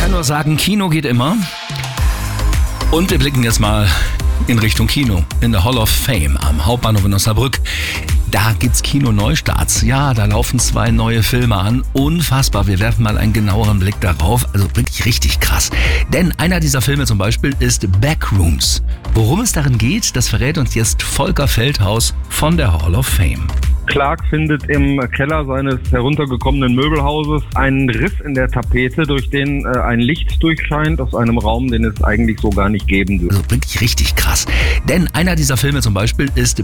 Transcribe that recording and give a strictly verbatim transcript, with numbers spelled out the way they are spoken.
kann nur sagen, Kino geht immer. Und wir blicken jetzt mal in Richtung Kino, in der Hall of Fame am Hauptbahnhof in Osnabrück. Da gibt's Kino-Neustarts. Ja, da laufen zwei neue Filme an. Unfassbar. Wir werfen mal einen genaueren Blick darauf. Also wirklich richtig krass. Denn einer dieser Filme zum Beispiel ist Backrooms. Worum es darin geht, das verrät uns jetzt Volker Feldhaus von der Hall of Fame. Clark findet im Keller seines heruntergekommenen Möbelhauses einen Riss in der Tapete, durch den äh, ein Licht durchscheint aus einem Raum, den es eigentlich so gar nicht geben dürfte. Also wirklich richtig krass. Denn einer dieser Filme zum Beispiel ist